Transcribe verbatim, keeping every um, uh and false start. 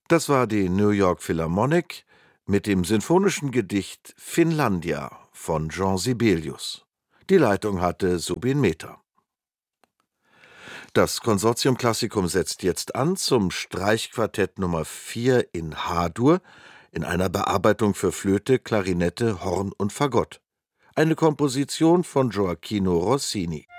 Das war die New York Philharmonic mit dem sinfonischen Gedicht Finlandia von Jean Sibelius. Die Leitung hatte Subin Mehta. Das Consortium Classicum setzt jetzt an zum Streichquartett Nummer vier in H-Dur in einer Bearbeitung für Flöte, Klarinette, Horn und Fagott. Eine Komposition von Gioacchino Rossini.